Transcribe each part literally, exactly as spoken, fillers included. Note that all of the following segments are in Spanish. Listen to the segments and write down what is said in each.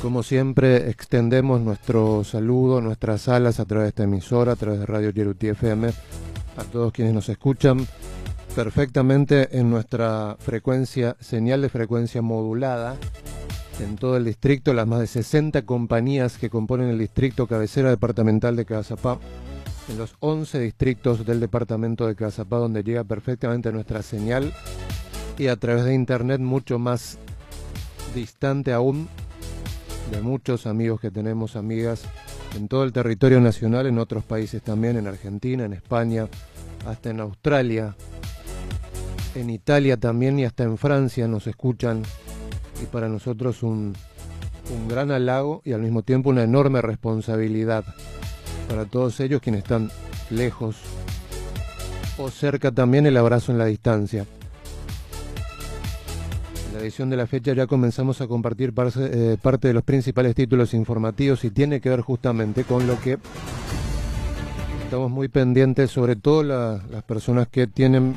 Como siempre, extendemos nuestro saludo, nuestras alas a través de esta emisora, a través de Radio Yeruti F M, a todos quienes nos escuchan perfectamente en nuestra frecuencia, señal de frecuencia modulada, en todo el distrito, las más de sesenta compañías que componen el distrito cabecera departamental de Cazapá, en los once distritos del departamento de Cazapá, donde llega perfectamente nuestra señal, y a través de internet mucho más distante aún, de muchos amigos que tenemos, amigas, en todo el territorio nacional, en otros países también, en Argentina, en España, hasta en Australia, en Italia también y hasta en Francia nos escuchan, y para nosotros un, un gran halago y al mismo tiempo una enorme responsabilidad para todos ellos quienes están lejos o cerca también, el abrazo en la distancia. En la edición de la fecha ya comenzamos a compartir parte, eh, parte de los principales títulos informativos y tiene que ver justamente con lo que estamos muy pendientes, sobre todo la, las personas que tienen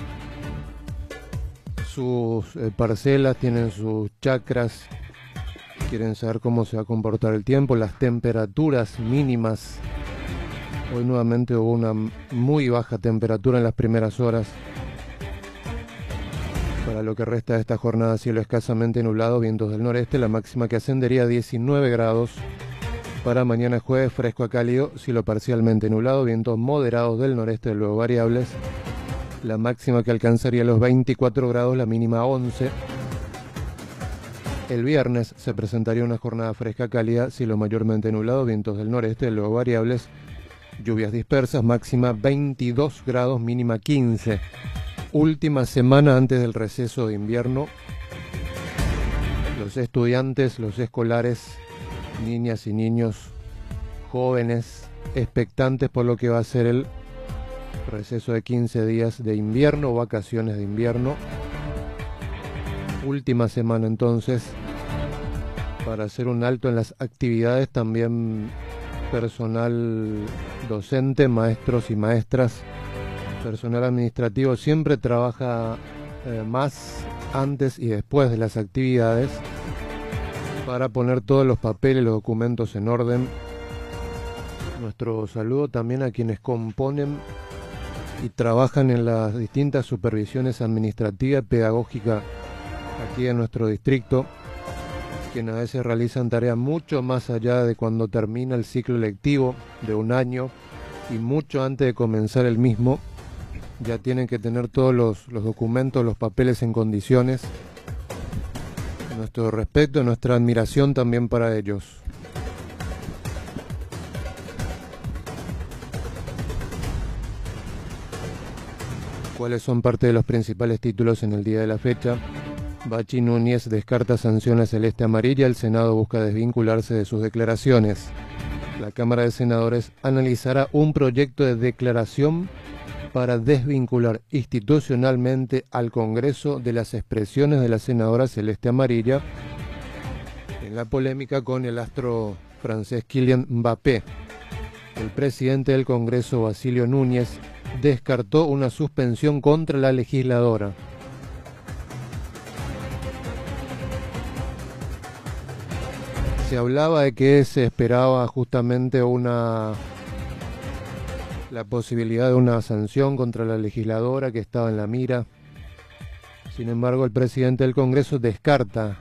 sus eh, parcelas, tienen sus chacras, quieren saber cómo se va a comportar el tiempo, las temperaturas mínimas. Hoy nuevamente hubo una muy baja temperatura en las primeras horas. Para lo que resta de esta jornada, cielo escasamente nublado, vientos del noreste, la máxima que ascendería a diecinueve grados. Para mañana jueves, fresco a cálido, cielo parcialmente nublado, vientos moderados del noreste, luego variables. La máxima que alcanzaría los veinticuatro grados, la mínima once. El viernes se presentaría una jornada fresca cálida, cielo mayormente nublado, vientos del noreste, luego variables. Lluvias dispersas, máxima veintidós grados, mínima quince. Última semana antes del receso de invierno. Los estudiantes, los escolares, niñas y niños, jóvenes, expectantes por lo que va a ser el receso de quince días de invierno o vacaciones de invierno. Última semana entonces para hacer un alto en las actividades, también personal docente, maestros y maestras, personal administrativo siempre trabaja eh, más antes y después de las actividades para poner todos los papeles, los documentos en orden. Nuestro saludo también a quienes componen y trabajan en las distintas supervisiones administrativa y pedagógica aquí en nuestro distrito, quienes a veces realizan tareas mucho más allá de cuando termina el ciclo lectivo de un año y mucho antes de comenzar el mismo. Ya tienen que tener todos los, los documentos, los papeles en condiciones. Nuestro respeto, nuestra admiración también para ellos. ¿Cuáles son parte de los principales títulos en el día de la fecha? Bachi Núñez descarta sanciones celeste amarilla, el Senado busca desvincularse de sus declaraciones. La Cámara de Senadores analizará un proyecto de declaración para desvincular institucionalmente al Congreso de las expresiones de la senadora celeste amarilla en la polémica con el astro francés Kylian Mbappé. El presidente del Congreso, Basilio Núñez, descartó una suspensión contra la legisladora. Se hablaba de que se esperaba justamente una la posibilidad de una sanción contra la legisladora que estaba en la mira. Sin embargo, el presidente del Congreso descarta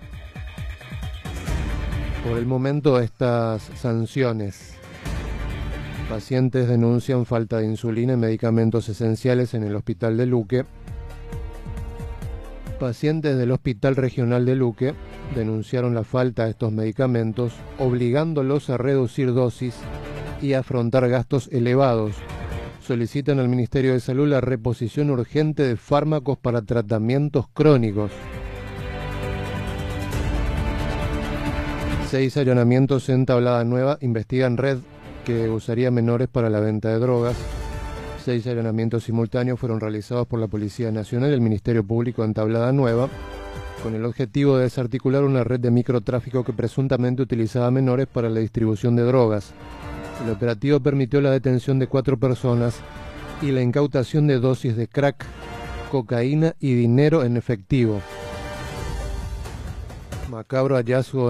por el momento estas sanciones. Pacientes denuncian falta de insulina y medicamentos esenciales en el hospital de Luque. Pacientes del Hospital Regional de Luque denunciaron la falta de estos medicamentos, obligándolos a reducir dosis y a afrontar gastos elevados. Solicitan al Ministerio de Salud la reposición urgente de fármacos para tratamientos crónicos. Seis allanamientos en Tablada Nueva, investigan red que usaría menores para la venta de drogas. Seis allanamientos simultáneos fueron realizados por la Policía Nacional y el Ministerio Público en Tablada Nueva, con el objetivo de desarticular una red de microtráfico que presuntamente utilizaba menores para la distribución de drogas. El operativo permitió la detención de cuatro personas y la incautación de dosis de crack, cocaína y dinero en efectivo. Macabro hallazgo